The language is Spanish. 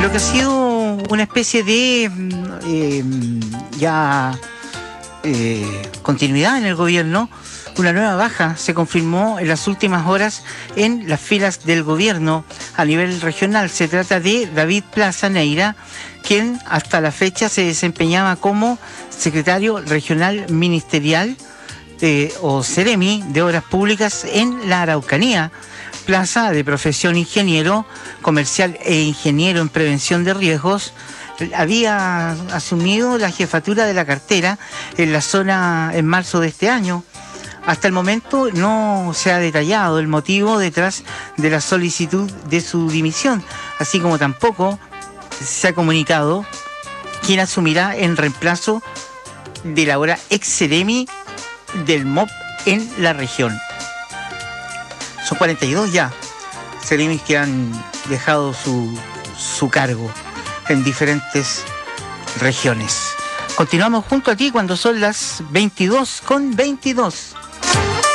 lo que ha sido una especie de continuidad en el gobierno. Una nueva baja se confirmó en las últimas horas en las filas del gobierno a nivel regional. Se trata de David Plaza Neira, quien hasta la fecha se desempeñaba como secretario regional ministerial o Seremi de Obras Públicas en la Araucanía. Plaza, de profesión ingeniero comercial e ingeniero en prevención de riesgos, había asumido la jefatura de la cartera en la zona en marzo de este año. Hasta el momento no se ha detallado el motivo detrás de la solicitud de su dimisión, así como tampoco se ha comunicado quién asumirá en reemplazo de la ahora ex Seremi del MOP en la región. Son 42 ya Seremis que han dejado su cargo en diferentes regiones. Continuamos junto a ti cuando son las 22:22.